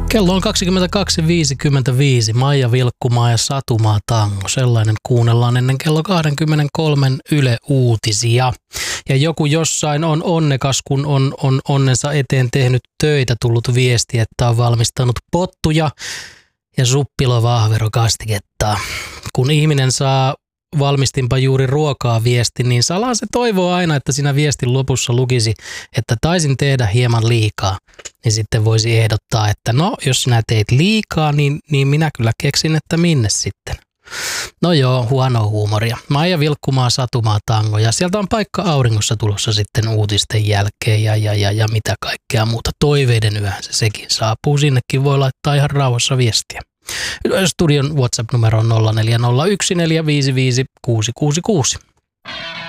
Kello on 22.55. Maija Vilkkumaa ja Satumaa tango. Sellainen kuunnellaan ennen kello 23 Yle Uutisia. Ja joku jossain on onnekas, kun on onnensa eteen tehnyt töitä, tullut viesti, että on valmistanut pottuja ja suppilovahverokastiketta. Kun ihminen saa valmistinpa juuri ruokaa viesti, niin salaa se toivoo aina, että siinä viestin lopussa lukisi, että taisin tehdä hieman liikaa. Niin sitten voisi ehdottaa, että no, jos sinä teit liikaa, niin minä kyllä keksin, että minne sitten. No joo, huonoa huumoria. Maija Vilkkumaa, Satumaa tango. Ja sieltä on paikka auringossa tulossa sitten uutisten jälkeen ja mitä kaikkea muuta. Toiveiden yöhän sekin saapuu. Sinnekin voi laittaa ihan rauhassa viestiä. Studion WhatsApp-numero on 0401 455 666.